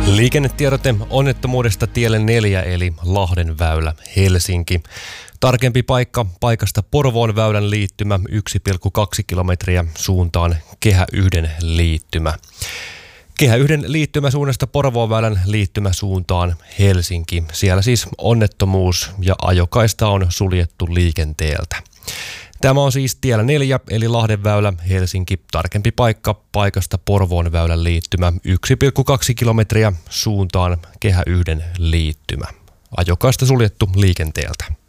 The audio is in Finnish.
Liikennetiedote onnettomuudesta tielle 4 eli Lahden väylä Helsinki. Tarkempi paikka paikasta Porvoon väylän liittymä 1,2 kilometriä suuntaan Kehä 1 liittymä. Kehä 1 liittymä suunnasta Porvoon väylän liittymä suuntaan Helsinki. Siellä siis onnettomuus ja ajokaista on suljettu liikenteeltä. Tämä on siis tiellä 4 eli Lahden väylä Helsinki. Tarkempi paikka paikasta Porvoon väylän liittymä 1,2 kilometriä suuntaan Kehä 1 liittymä. Ajokaista suljettu liikenteeltä.